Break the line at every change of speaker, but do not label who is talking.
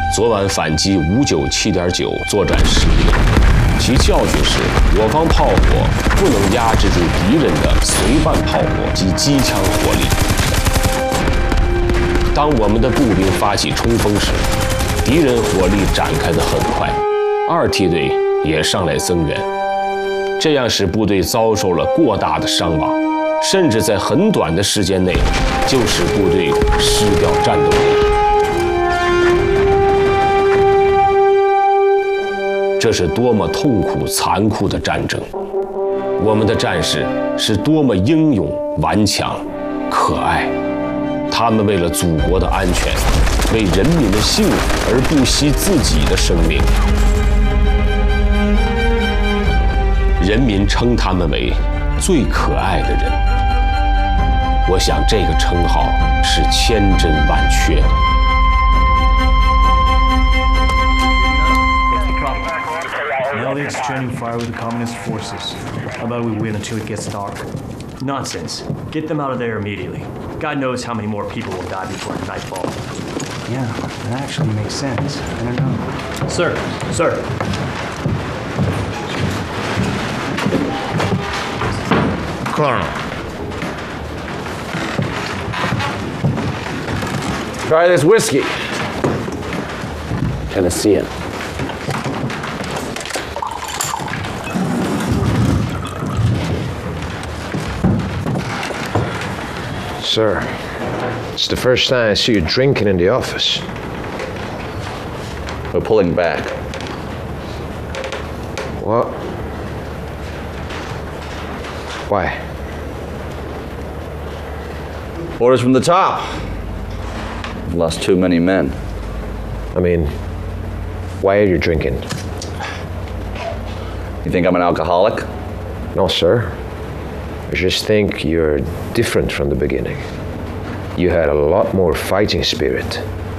昨晚反击597.9作战失利，其教训是我方炮火不能压制住敌人的随伴炮火及机枪火力。当我们的步兵发起冲锋时，敌人火力展开得很快，2梯队也上来增援，这样使部队遭受了过大的伤亡，甚至在很短的时间内就使部队失掉战斗力。这是多么痛苦残酷的战争！我们的战士是多么英勇顽强、可爱！他们为了祖国的安全，为人民的幸福而不惜自己的生命。人民称他们为最可爱的人。我想这个称号是千真万确的。
Now they're exchanging fire with the communist forces. How about we win until it gets dark? Nonsense. Get them out of there immediately. God knows how many more people will die before nightfall.
Yeah, that actually makes sense. I don't know.
Sir.
Colonel. Try this whiskey. Tennessean. Sir, it's the first time I see you drinking in the office.
We're pulling back.
What? Why?
Orders from the top. We've lost too many men.
I mean, why are you drinking?
You think I'm an alcoholic?
No, sir. I just think you're different from the beginning. You had a lot more fighting spirit.